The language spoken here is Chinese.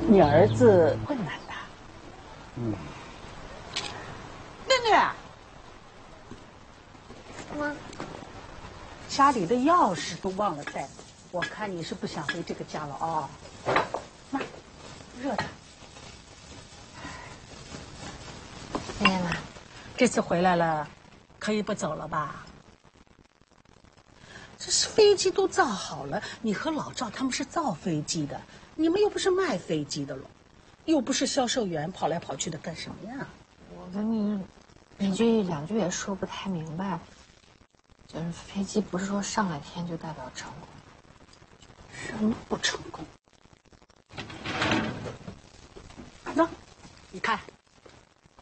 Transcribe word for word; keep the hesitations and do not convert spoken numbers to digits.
你儿子困难的。 嗯。 囡囡， 妈， 家里的钥匙都忘了带，我看你是不想回这个家了啊。妈，热的。 谢谢妈。 这次回来了，可以不走了吧？这是飞机都造好了，你和老赵他们是造飞机的，你们又不是卖飞机的了，又不是销售员，跑来跑去的干什么呀？ 我跟你一句两句也说不太明白，就是飞机不是说上了天就代表成功， 什么不成功？那，你看，